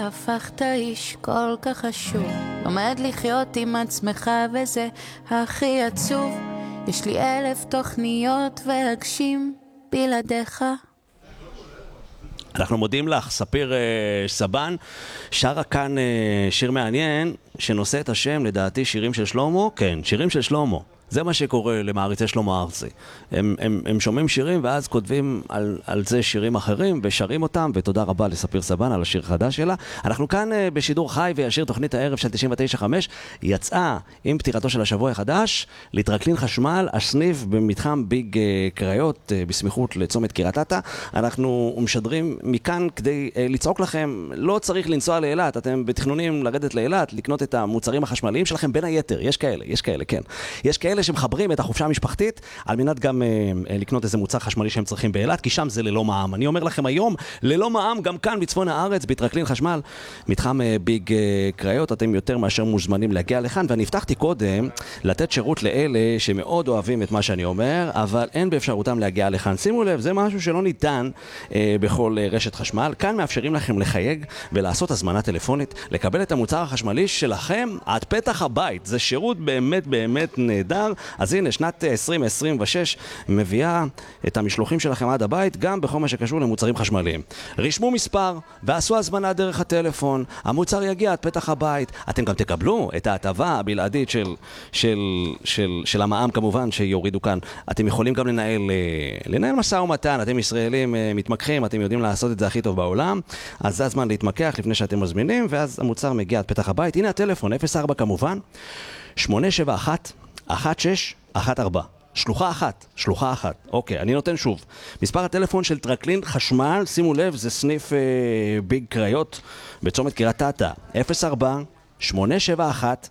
הפכת איש כל כך חשוב, לומד לחיות עם עצמך וזה הכי עצוב. יש לי 1000 תוכניות ואגשים בלעדיך. אנחנו מודים לך, ספיר סבן, שרה כאן שיר מעניין שנושא את השם, לדעתי שירים של שלמה, כן, שירים של שלמה. זה מה שקורה למעריצי שלמה ארצי. הם שומעים שירים ואז כותבים על זה שירים אחרים ושרים אותם, ותודה רבה לספיר סבן על השיר חדש שלה. אנחנו כאן בשידור חי וישיר, תוכנית הערב של 99.5 יצאה עם פתיחתו של השבוע החדש לטרקלין חשמל, הסניף במתחם ביג קריות בסמיכות לצומת קריית אתא. אנחנו משדרים מכאן כדי לצעוק לכם, לא צריך לנסוע לאילת, אתם בתכנונים לרדת לאילת, לקנות את המוצרים החשמליים שלכם, בין היתר, יש כאלה, כן. יש כאלה שמחברים את החופשה המשפחתית על מנת גם לקנות איזה מוצר חשמלי שהם צריכים באילת, כי שם זה ללא מע"מ. אני אומר לכם היום, ללא מע"מ גם כאן בצפון הארץ, בטרקלין חשמל, מתחם ביג קריות, אתם יותר מאשר מוזמנים להגיע לכאן, ואני הבטחתי קודם לתת שירות לאלה שמאוד אוהבים את מה שאני אומר, אבל אין באפשרותם להגיע לכאן. שימו לב, זה משהו שלא ניתן בכל רשת חשמל. כאן מאפשרים לכם לחייג ולעשות הזמנה טלפונית, לקבל את המוצר החשמלי שלכם עד פתח הבית. זה שירות באמת באמת נהדר. אז הנה, שנת 2026 מביאה את המשלוחים שלכם עד הבית, גם בכל מה שקשור למוצרים חשמליים. רשמו מספר ועשו הזמנה דרך הטלפון, המוצר יגיע עד פתח הבית. אתם גם תקבלו את ההטבה הבלעדית של המע"מ כמובן שיורידו כאן. אתם יכולים גם לנהל משא ומתן, אתם ישראלים מתמקחים, אתם יודעים לעשות את זה הכי טוב בעולם, אז זה הזמן להתמקח לפני שאתם מזמינים, ואז המוצר מגיע עד פתח הבית. הנה הטלפון, 04 כמובן, 871 1614. שלוחה אחת. אוקיי, אני נותן שוב. מספר הטלפון של טרקלין חשמל, שימו לב, זה סניף ביג קריות בצומת קריית אתא. 04 871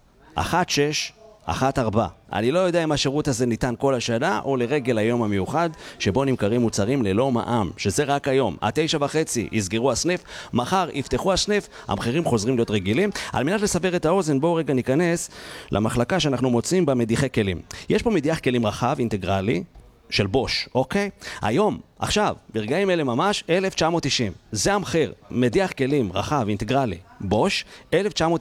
1614. אני לא יודע אם השירות הזה ניתן כל השנה או לרגל היום המיוחד שבו נמכרים מוצרים ללא מע"מ, שזה רק היום. 9:30 יסגרו הסניף, מחר יפתחו הסניף, המחירים חוזרים להיות רגילים. על מנת לסבר את האוזן, בואו רגע ניכנס למחלקה שאנחנו מוצאים במדיחי כלים. יש פה מדיח כלים רחב, אינטגרלי, של בוש, אוקיי? היום, עכשיו, ברגעים אלה ממש, 1990. זה המחיר, מדיח כלים רחב, אינטגרלי, בוש, 1990.